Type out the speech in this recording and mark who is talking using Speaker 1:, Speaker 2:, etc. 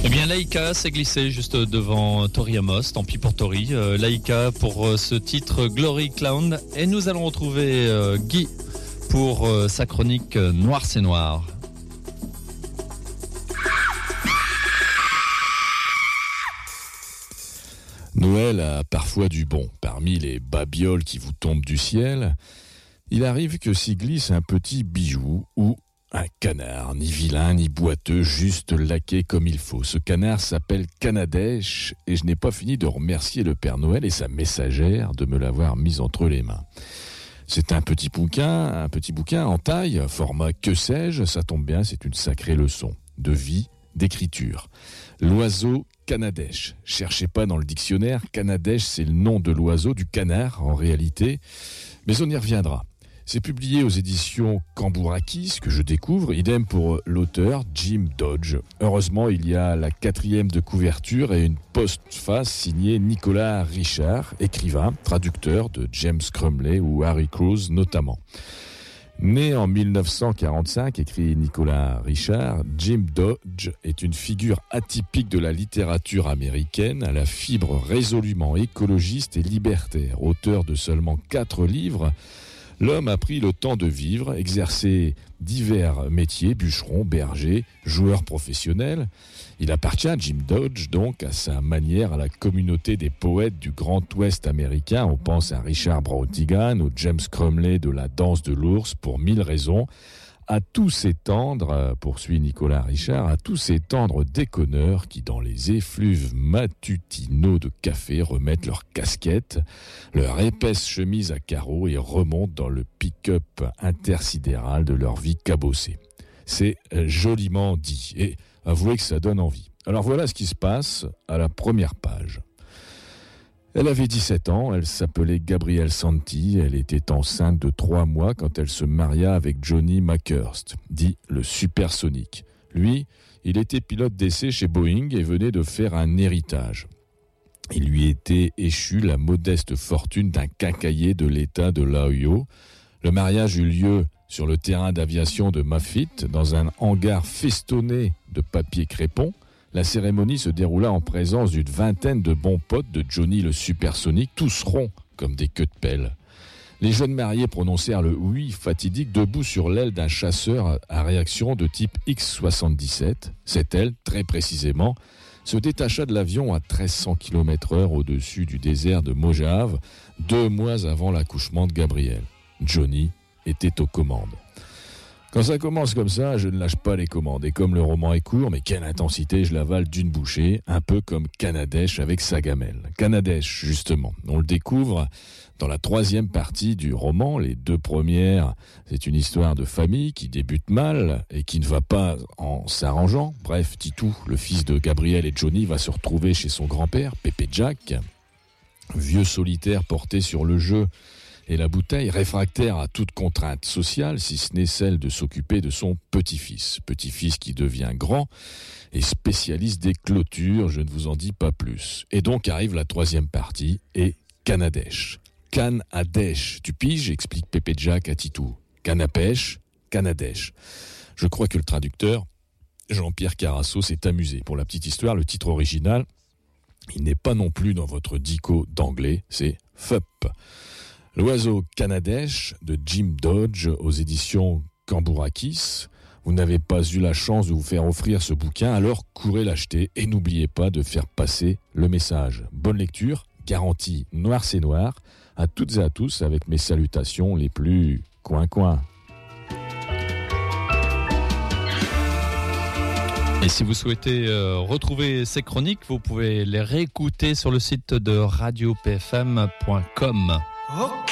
Speaker 1: Eh bien, Laïka s'est glissée juste devant Tori Amos. Tant pis pour Tori. Laïka pour ce titre Glory Clown. Et nous allons retrouver Guy pour sa chronique Noir c'est Noir.
Speaker 2: Noël a parfois du bon. Parmi les babioles qui vous tombent du ciel, il arrive que s'y glisse un petit bijou ou un canard, ni vilain ni boiteux, juste laqué comme il faut. Ce canard s'appelle Canadèche et je n'ai pas fini de remercier le Père Noël et sa messagère de me l'avoir mis entre les mains. C'est un petit bouquin en taille, format que sais-je, ça tombe bien, c'est une sacrée leçon de vie, d'écriture. L'oiseau Canadèche. Cherchez pas dans le dictionnaire, Canadèche c'est le nom de l'oiseau, du canard en réalité, mais on y reviendra. C'est publié aux éditions Cambourakis que je découvre, idem pour l'auteur Jim Dodge. Heureusement, il y a la 4e de couverture et une postface signée Nicolas Richard, écrivain, traducteur de James Crumley ou Harry Cruz notamment. Né en 1945, écrit Nicolas Richard, Jim Dodge est une figure atypique de la littérature américaine, à la fibre résolument écologiste et libertaire. Auteur de seulement 4 livres, l'homme a pris le temps de vivre, exercé divers métiers, bûcheron, berger, joueur professionnel. Il appartient, Jim Dodge, donc, à sa manière à la communauté des poètes du Grand Ouest américain. On pense à Richard Brautigan, au James Crumley de la danse de l'ours, pour 1000 raisons. À tous ces tendres, poursuit Nicolas Richard, à tous ces tendres déconneurs qui, dans les effluves matutinaux de café, remettent leurs casquettes, leur épaisse chemise à carreaux et remontent dans le pick-up intersidéral de leur vie cabossée. C'est joliment dit, et avouez que ça donne envie. Alors voilà ce qui se passe à la première page. Elle avait 17 ans, elle s'appelait Gabrielle Santi, elle était enceinte de 3 mois quand elle se maria avec Johnny McHurst, dit le supersonique. Lui, il était pilote d'essai chez Boeing et venait de faire un héritage. Il lui était échu la modeste fortune d'un quincaillier de l'État de l'Ohio. Le mariage eut lieu sur le terrain d'aviation de Maffitt, dans un hangar festonné de papier crépon. La cérémonie se déroula en présence d'une 20aine de bons potes de Johnny le supersonique, tous ronds comme des queues de pelle. Les jeunes mariés prononcèrent le oui fatidique debout sur l'aile d'un chasseur à réaction de type X-77. Cette aile, très précisément, se détacha de l'avion à 1300 km/h au-dessus du désert de Mojave, 2 mois avant l'accouchement de Gabrielle. Johnny était aux commandes. Quand ça commence comme ça, je ne lâche pas les commandes. Et comme le roman est court, mais quelle intensité, je l'avale d'une bouchée, un peu comme Canadèche avec sa gamelle. Canadèche, justement, on le découvre dans la 3e partie du roman. Les 2 premières, c'est une histoire de famille qui débute mal et qui ne va pas en s'arrangeant. Bref, Titou, le fils de Gabrielle et Johnny, va se retrouver chez son grand-père, Pépé Jack, vieux solitaire porté sur le jeu et la bouteille, réfractaire à toute contrainte sociale, si ce n'est celle de s'occuper de son petit-fils. Petit-fils qui devient grand et spécialiste des clôtures, je ne vous en dis pas plus. Et donc arrive la 3e partie et Canadèche. Canne à dèche, tu piges, explique Pépé Jack à Titou. Canne à pêche, Canadèche. Je crois que le traducteur, Jean-Pierre Carasso, s'est amusé. Pour la petite histoire, le titre original, il n'est pas non plus dans votre dico d'anglais, c'est FUP. L'oiseau Canadèche de Jim Dodge aux éditions Cambourakis. Vous n'avez pas eu la chance de vous faire offrir ce bouquin, alors courez l'acheter et n'oubliez pas de faire passer le message. Bonne lecture, garantie Noir c'est Noir, à toutes et à tous avec mes salutations les plus coin-coin.
Speaker 1: Et si vous souhaitez retrouver ces chroniques, vous pouvez les réécouter sur le site de radiopfm.com.